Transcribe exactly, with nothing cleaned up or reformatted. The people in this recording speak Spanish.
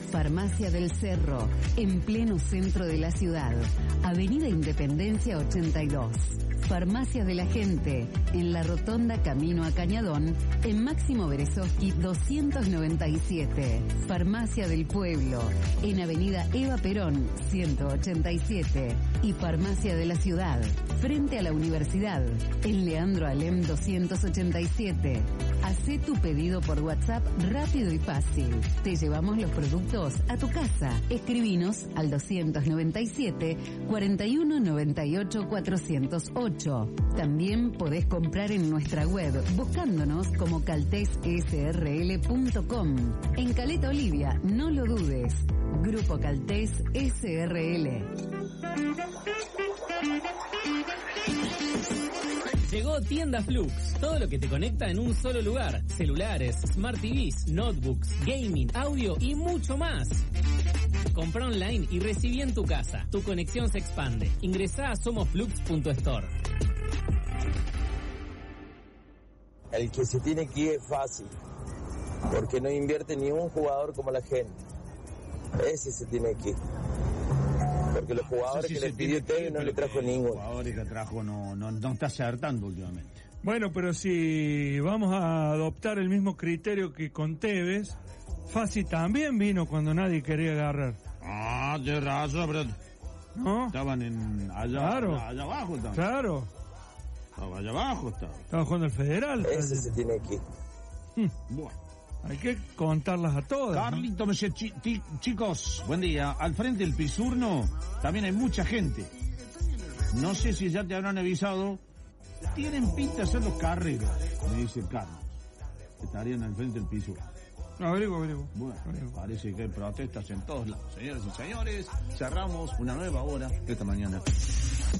Farmacia del Cerro, en pleno centro de la ciudad. Avenida Independencia ochenta y dos. Farmacia de la Gente, en la rotonda Camino a Cañadón, en Máximo Berezovsky doscientos noventa y siete. Farmacia del Pueblo, en Avenida Eva Perón ciento ochenta y siete. Y Farmacia de la Ciudad, frente a la Universidad, en Leandro Alem doscientos ochenta y siete. Hacé tu pedido por WhatsApp rápido y fácil. Te llevamos los productos a tu casa. Escribinos al doscientos noventa y siete, cuarenta y uno noventa y ocho, cuatrocientos ocho. También podés comprar en nuestra web buscándonos como caltes s r l punto com. En Caleta Olivia, no lo dudes. Grupo Caltés S R L. Llegó Tienda Flux, todo lo que te conecta en un solo lugar. Celulares, Smart T Vs, notebooks, gaming, audio y mucho más. Compra online y recibí en tu casa. Tu conexión se expande. Ingresá a somosflux punto store. El que se tiene que ir es fácil, porque no invierte ni un jugador como la gente. Ese se tiene que ir. Porque los jugadores sí que le pidió Tevez no le trajo ninguno. Los jugadores que trajo no, no, no está acertando últimamente. Bueno, pero si vamos a adoptar el mismo criterio que con Tevez, Fassi también vino cuando nadie quería agarrar. Ah, de razón, pero... ¿No? Estaban en allá, claro. allá, allá abajo. Estaban. Claro. Estaba allá abajo. Estaba, estaba jugando el Federal. Ese se tiene que ir. Hmm. Bueno. Hay que contarlas a todas. Carlito, ¿no? me dice, chi, chi, chicos, buen día. Al frente del Pisurno también hay mucha gente. No sé si ya te habrán avisado. Tienen pinta de hacer los carreros, me dice Carlos. Estarían al frente del Pisurno. Averiguo, averiguo. Bueno, averiguo. Parece que hay protestas en todos lados. Señoras y señores, cerramos una nueva hora esta mañana.